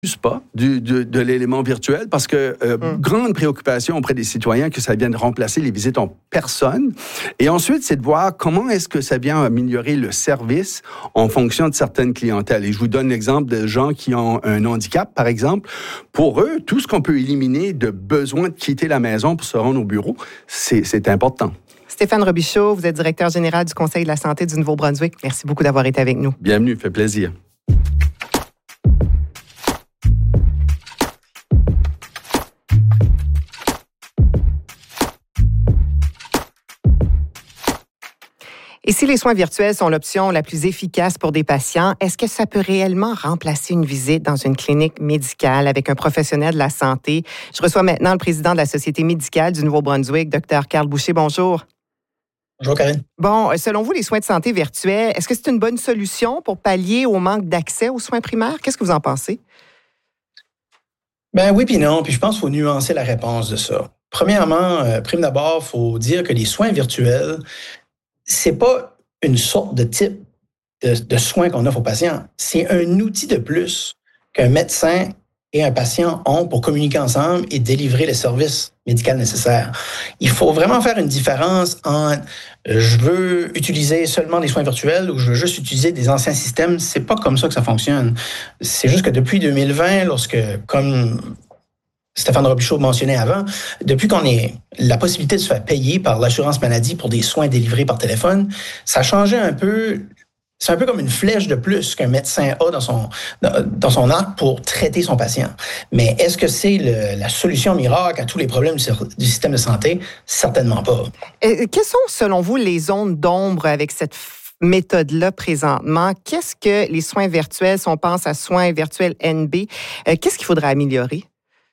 pas de l'élément virtuel parce que grande préoccupation auprès des citoyens que ça vienne remplacer les visites en personne. Et ensuite, c'est de voir comment est-ce que ça vient améliorer le service en fonction de certaines clientèles. Et je vous donne l'exemple de gens qui ont un handicap, par exemple. Pour eux, tout ce qu'on peut éliminer de besoin de quitter la maison pour se rendre au bureau, c'est important. Stéphane Robichaud, vous êtes directeur général du Conseil de la santé du Nouveau-Brunswick. Merci beaucoup d'avoir été avec nous. Bienvenue, fait plaisir. Et si les soins virtuels sont l'option la plus efficace pour des patients, est-ce que ça peut réellement remplacer une visite dans une clinique médicale avec un professionnel de la santé? Je reçois maintenant le président de la Société médicale du Nouveau-Brunswick, Dr Carl Boucher. Bonjour. Bonjour, Karine. Bon, selon vous, les soins de santé virtuels, est-ce que c'est une bonne solution pour pallier au manque d'accès aux soins primaires? Qu'est-ce que vous en pensez? Ben oui puis non, puis je pense qu'il faut nuancer la réponse de ça. Premièrement, prime d'abord, il faut dire que les soins virtuels, c'est pas une sorte de type de soins qu'on offre aux patients. C'est un outil de plus qu'un médecin et un patient ont pour communiquer ensemble et délivrer les services médicaux nécessaires. Il faut vraiment faire une différence entre je veux utiliser seulement des soins virtuels ou je veux juste utiliser des anciens systèmes. C'est pas comme ça que ça fonctionne. C'est juste que depuis 2020, lorsque, comme Stéphane Robichaud mentionnait avant, depuis qu'on ait la possibilité de se faire payer par l'assurance maladie pour des soins délivrés par téléphone, ça a changé un peu. C'est un peu comme une flèche de plus qu'un médecin a dans son arc pour traiter son patient. Mais est-ce que c'est la solution miracle à tous les problèmes du système de santé? Certainement pas. Quelles sont, selon vous, les zones d'ombre avec cette méthode-là présentement? Qu'est-ce que les soins virtuels, si on pense à soins virtuels NB, qu'est-ce qu'il faudrait améliorer?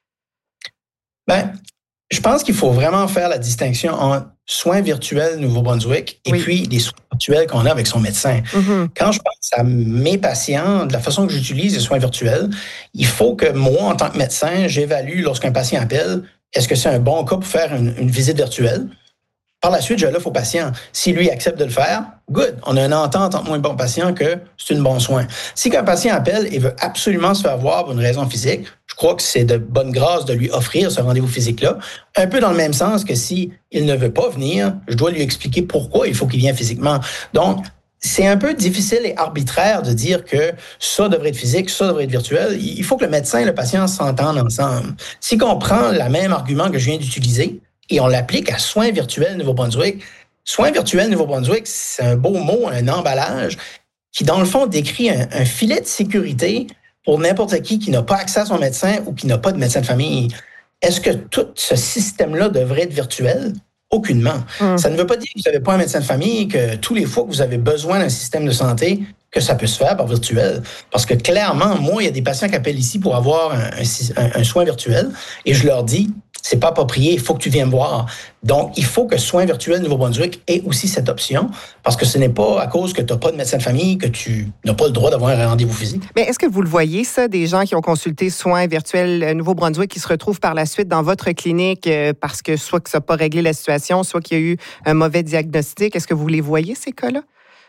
Ben, je pense qu'il faut vraiment faire la distinction entre soins virtuels Nouveau-Brunswick et puis les soins virtuels qu'on a avec son médecin. Mm-hmm. Quand je pense à mes patients, de la façon que j'utilise les soins virtuels, il faut que moi, en tant que médecin, j'évalue lorsqu'un patient appelle, est-ce que c'est un bon cas pour faire une visite virtuelle? Par la suite, je l'offre au patient. Si lui accepte de le faire, good. On a une entente entre moi et mon patient que c'est un bon soin. Si qu'un patient appelle et veut absolument se faire voir pour une raison physique, je crois que c'est de bonne grâce de lui offrir ce rendez-vous physique-là. Un peu dans le même sens que si il ne veut pas venir, je dois lui expliquer pourquoi il faut qu'il vienne physiquement. Donc, c'est un peu difficile et arbitraire de dire que ça devrait être physique, ça devrait être virtuel. Il faut que le médecin et le patient s'entendent ensemble. Si on prend le même argument que je viens d'utiliser, et on l'applique à soins virtuels Nouveau-Brunswick. Soins virtuels Nouveau-Brunswick, c'est un beau mot, un emballage qui, dans le fond, décrit un filet de sécurité pour n'importe qui n'a pas accès à son médecin ou qui n'a pas de médecin de famille. Est-ce que tout ce système-là devrait être virtuel? Aucunement. Ça ne veut pas dire que vous n'avez pas un médecin de famille, que tous les fois que vous avez besoin d'un système de santé, que ça peut se faire par virtuel. Parce que clairement, moi, il y a des patients qui appellent ici pour avoir un soin virtuel et je leur dis, c'est pas approprié, il faut que tu viennes me voir. Donc, il faut que Soins virtuels Nouveau-Brunswick ait aussi cette option, parce que ce n'est pas à cause que tu n'as pas de médecin de famille que tu n'as pas le droit d'avoir un rendez-vous physique. Mais est-ce que vous le voyez, ça, des gens qui ont consulté Soins virtuels Nouveau-Brunswick qui se retrouvent par la suite dans votre clinique parce que soit que ça n'a pas réglé la situation, soit qu'il y a eu un mauvais diagnostic? Est-ce que vous les voyez, ces cas-là?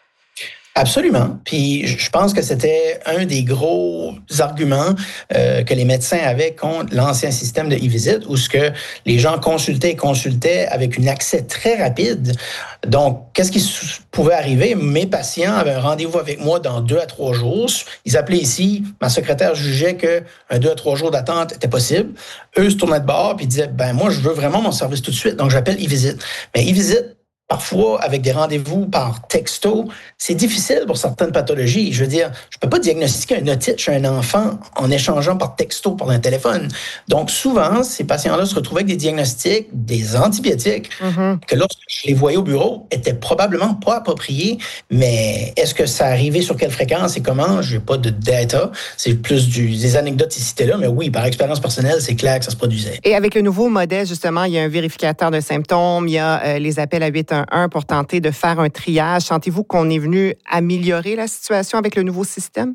Absolument. Puis je pense que c'était un des gros arguments que les médecins avaient contre l'ancien système de e-visite, où ce que les gens consultaient avec un accès très rapide. Donc, qu'est-ce qui pouvait arriver? Mes patients avaient un rendez-vous avec moi dans 2 à 3 jours. Ils appelaient ici, ma secrétaire jugeait qu'un 2 à 3 jours d'attente était possible. Eux se tournaient de bord puis disaient, moi, je veux vraiment mon service tout de suite, donc j'appelle e-visite. Mais e-visite, parfois, avec des rendez-vous par texto, c'est difficile pour certaines pathologies. Je veux dire, je peux pas diagnostiquer un otite chez un enfant en échangeant par texto, par un téléphone. Donc, souvent, ces patients-là se retrouvaient avec des diagnostics, des antibiotiques, que lorsque je les voyais au bureau, étaient probablement pas appropriés. Mais est-ce que ça arrivait sur quelle fréquence et comment? Je n'ai pas de data. C'est plus des anecdotes ici et là. Mais oui, par expérience personnelle, c'est clair que ça se produisait. Et avec le nouveau modèle, justement, il y a un vérificateur de symptômes, il y a les appels à 811 pour tenter de faire un triage. Sentez-vous qu'on est venu améliorer la situation avec le nouveau système?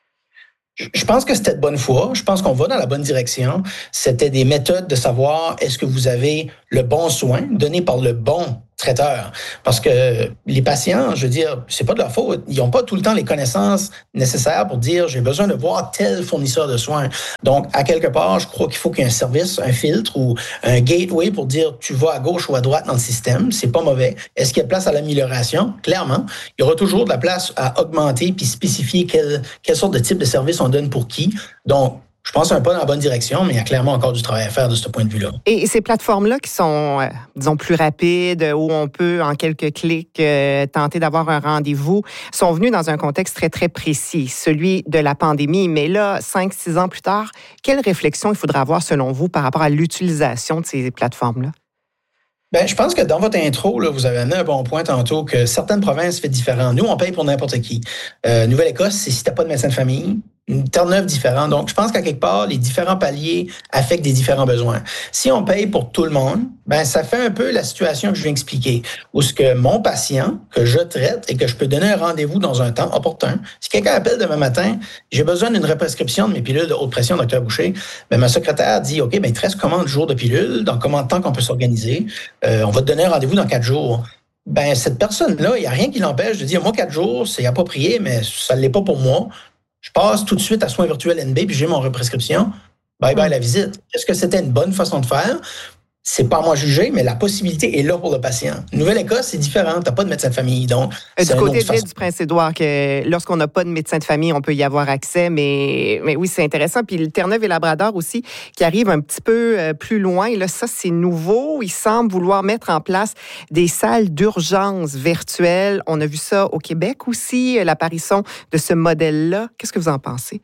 Je pense que c'était de bonne foi. Je pense qu'on va dans la bonne direction. C'était des méthodes de savoir est-ce que vous avez le bon soin donné par le bon traiteurs. Parce que les patients, je veux dire, c'est pas de leur faute. Ils n'ont pas tout le temps les connaissances nécessaires pour dire j'ai besoin de voir tel fournisseur de soins. Donc, à quelque part, je crois qu'il faut qu'il y ait un service, un filtre ou un gateway pour dire tu vas à gauche ou à droite dans le système. C'est pas mauvais. Est-ce qu'il y a place à l'amélioration? Clairement. Il y aura toujours de la place à augmenter puis spécifier quelle sorte de type de service on donne pour qui. Donc, je pense un pas dans la bonne direction, mais il y a clairement encore du travail à faire de ce point de vue-là. Et ces plateformes-là qui sont, disons, plus rapides, où on peut, en quelques clics, tenter d'avoir un rendez-vous, sont venues dans un contexte très, très précis, celui de la pandémie. Mais là, 5-6 ans plus tard, quelle réflexion il faudra avoir, selon vous, par rapport à l'utilisation de ces plateformes-là? Bien, je pense que dans votre intro, là, vous avez amené un bon point tantôt que certaines provinces font différent. Nous, on paye pour n'importe qui. Nouvelle-Écosse, c'est si tu n'as pas de médecin de famille. Terre-Neuve différent. Donc, je pense qu'à quelque part, les différents paliers affectent des différents besoins. Si on paye pour tout le monde, ben ça fait un peu la situation que je viens d'expliquer, où ce que mon patient, que je traite et que je peux donner un rendez-vous dans un temps opportun, si quelqu'un appelle demain matin, j'ai besoin d'une represcription de mes pilules de haute pression, Dr Boucher, ben ma secrétaire dit, OK, ben il te reste combien de jours de pilules, dans combien de temps qu'on peut s'organiser, on va te donner un rendez-vous dans 4 jours. Ben cette personne-là, il n'y a rien qui l'empêche de dire, moi, 4 jours, c'est approprié, mais ça ne l'est pas pour moi. Je passe tout de suite à soins virtuels NB, puis j'ai mon represcription. Bye-bye la visite. Est-ce que c'était une bonne façon de faire? C'est pas à moi juger, mais la possibilité est là pour le patient. Nouvelle-Écosse, c'est différent. Tu n'as pas de médecin de famille. Donc, du côté de l'île du Prince-Édouard, que lorsqu'on n'a pas de médecin de famille, on peut y avoir accès. Mais oui, c'est intéressant. Puis le Terre-Neuve et Labrador aussi, qui arrive un petit peu plus loin. Et là, ça, c'est nouveau. Ils semblent vouloir mettre en place des salles d'urgence virtuelles. On a vu ça au Québec aussi, l'apparition de ce modèle-là. Qu'est-ce que vous en pensez?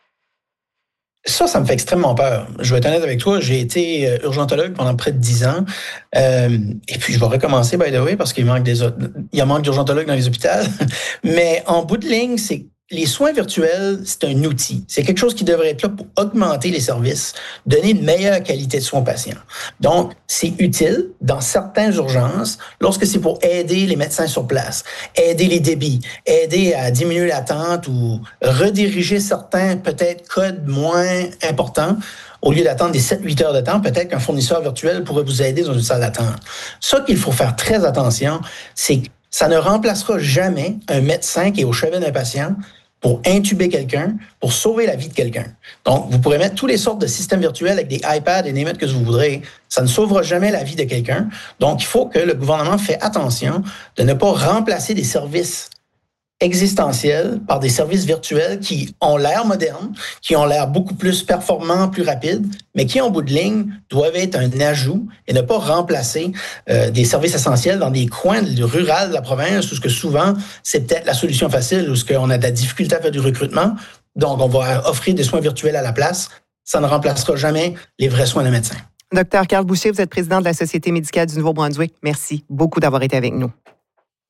Ça me fait extrêmement peur. Je vais être honnête avec toi, j'ai été urgentologue pendant près de 10 ans. Et puis, je vais recommencer, by the way, parce qu'il manque d'urgentologues dans les hôpitaux. Mais en bout de ligne, les soins virtuels, c'est un outil. C'est quelque chose qui devrait être là pour augmenter les services, donner une meilleure qualité de soins aux patients. Donc, c'est utile dans certaines urgences, lorsque c'est pour aider les médecins sur place, aider les débits, aider à diminuer l'attente ou rediriger certains, peut-être, codes moins importants. Au lieu d'attendre des 7-8 heures de temps, peut-être qu'un fournisseur virtuel pourrait vous aider dans une salle d'attente. Ça qu'il faut faire très attention, c'est que ça ne remplacera jamais un médecin qui est au chevet d'un patient pour intuber quelqu'un, pour sauver la vie de quelqu'un. Donc, vous pourrez mettre toutes les sortes de systèmes virtuels avec des iPads et des mettre que vous voudrez. Ça ne sauvera jamais la vie de quelqu'un. Donc, il faut que le gouvernement fasse attention de ne pas remplacer des services existentiels par des services virtuels qui ont l'air modernes, qui ont l'air beaucoup plus performants, plus rapides, mais qui, en bout de ligne, doivent être un ajout et ne pas remplacer des services essentiels dans des coins ruraux de la province où ce que souvent, c'est peut-être la solution facile, où ce qu'on a de la difficulté à faire du recrutement. Donc, on va offrir des soins virtuels à la place. Ça ne remplacera jamais les vrais soins de médecin. Dr Carl Boucher, vous êtes président de la Société médicale du Nouveau-Brunswick. Merci beaucoup d'avoir été avec nous.